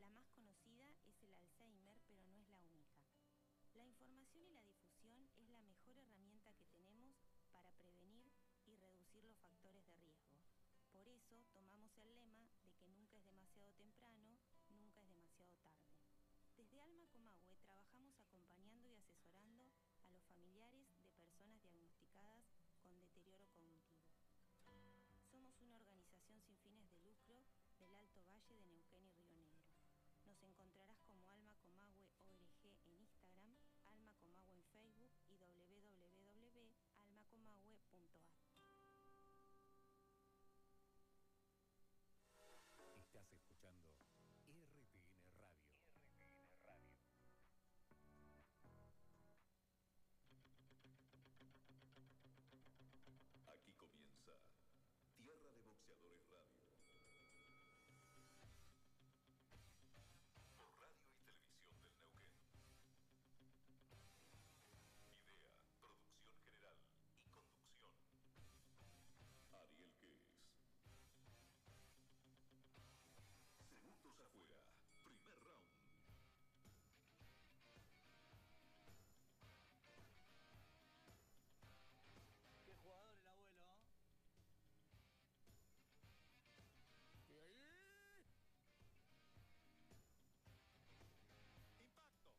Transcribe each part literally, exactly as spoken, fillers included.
La más conocida es el Alzheimer, pero no es la única. La información y la difusión es la mejor herramienta que tenemos para prevenir y reducir los factores de riesgo. Por eso tomamos el lema de que nunca es demasiado temprano, nunca es demasiado tarde. Desde Alma Comahue trabajamos acompañando y asesorando a los familiares de personas diagnosticadas con deterioro cognitivo. Somos una organización sin fines de lucro del Alto Valle de Neuquén y Río Negro. Nos encontrarás como Alma Comahue O R G en Instagram, Alma Comahue en Facebook y w w w punto alma comahue punto a r. Estás escuchando R T N Radio. R T N Radio. Aquí comienza Tierra de Boxeadores Radio. Por radio y televisión del Neuquén. Idea, producción general y conducción. Ariel Quez. Segundos afuera. Primer round. Qué jugador el abuelo. ¿Y ahí? Impacto.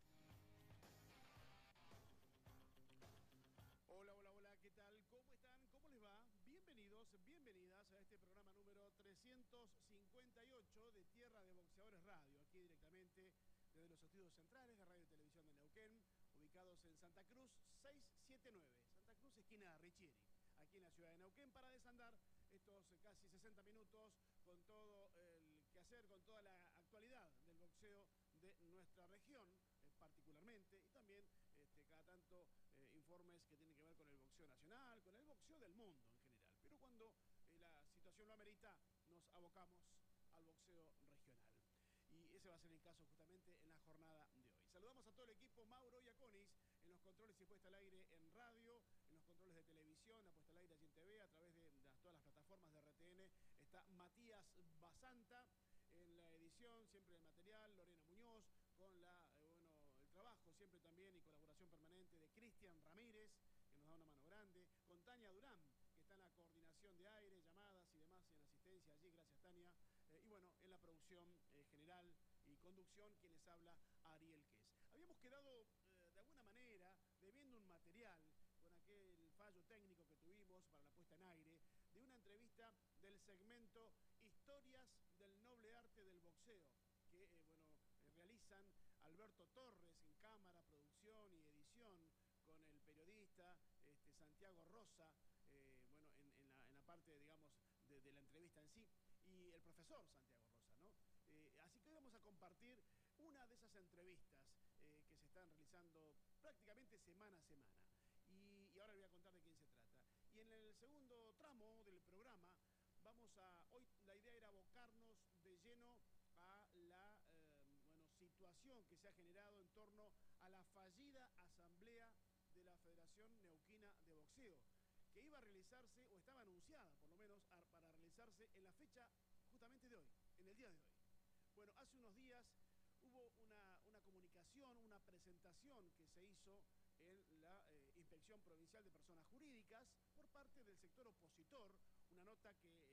Hola, hola, hola, ¿qué tal? ¿Cómo están? ¿Cómo les va? Bienvenidos, bienvenidas a este programa número trescientos cincuenta y ocho de Tierra de Boxeadores Radio, aquí directamente desde los estudios centrales de Radio y Televisión de Neuquén, ubicados en Santa Cruz seiscientos setenta y nueve, Santa Cruz, esquina Richieri, aquí en la ciudad de Neuquén, para desandar estos casi sesenta minutos con todo el quehacer, con toda la actualidad del boxeo de nuestra región, eh, particularmente, y también este, cada tanto eh, informes que tienen que ver con el boxeo nacional, con el boxeo del mundo en general. Pero cuando eh, la situación lo amerita, nos abocamos al boxeo regional. Y ese va a ser el caso justamente en la jornada de hoy. Saludamos a todo el equipo, Mauro Iaconis, en los controles y puesta al aire en radio, en los controles de televisión, la puesta al aire allí en T V, a través de las, todas las plataformas de R T N. Está Matías Basanta en la edición, siempre el material, Lorena Muñoz, con la, eh, bueno, el trabajo siempre también y colaboración permanente de Cristian Ramírez, que nos da una mano grande, con Tania Durán, que está en la coordinación de aire, llamadas y demás, y en asistencia allí, gracias Tania, eh, y bueno, en la producción eh, general y conducción, quien les habla, Ariel Quez. Habíamos quedado eh, de alguna manera debiendo un material con aquel fallo técnico que tuvimos para la puesta en aire, de una entrevista del segmento Historias del Noble Arte del Boxeo, que eh, bueno, eh, realizan Alberto Torres en cámara, producción y edición, con el periodista este, Santiago Rosa, eh, bueno, en, en, la, en la parte, digamos, de, de la entrevista en sí, y el profesor Santiago Rosa, ¿no? Eh, así que hoy vamos a compartir una de esas entrevistas eh, que se están realizando prácticamente semana a semana. Y, y ahora les voy a contar de quién se trata. Y en el segundo tramo del programa, vamos a, hoy la idea era abocarnos de lleno a la eh, bueno, situación que se ha generado en torno a la fallida asamblea de la Federación Neuquina de Boxeo, que iba a realizarse, o estaba anunciada por lo menos, a, para realizarse en la fecha justamente de hoy, en el día de hoy. Bueno, hace unos días hubo una, una comunicación, una presentación que se hizo en la eh, Inspección Provincial de Personas Jurídicas por parte del sector opositor, una nota que